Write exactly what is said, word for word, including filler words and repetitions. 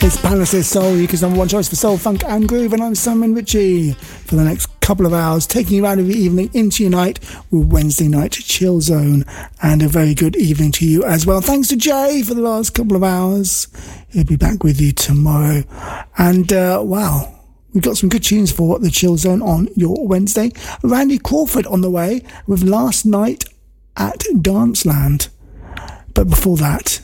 Palace's Soul, U K's number one choice for soul, funk and groove, and I'm Simon Ritchie for the next couple of hours, taking you out of the evening into your night with Wednesday Night Chill Zone, and a very good evening to you as well. Thanks to Jay for the last couple of hours. He'll be back with you tomorrow. And, uh, wow, we've got some good tunes for the Chill Zone on your Wednesday. Randy Crawford on the way with Last Night at Danceland. But before that,